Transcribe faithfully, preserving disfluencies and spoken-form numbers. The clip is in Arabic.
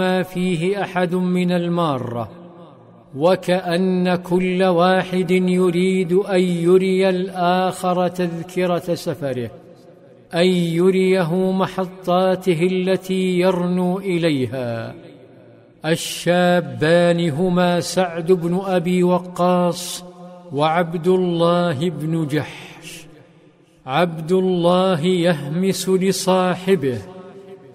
ما فيه أحد من المارة، وكأن كل واحد يريد أن يري الآخر تذكرة سفره، أن يريه محطاته التي يرنو إليها. الشابان هما سعد بن أبي وقاص وعبد الله بن جحش. عبد الله يهمس لصاحبه: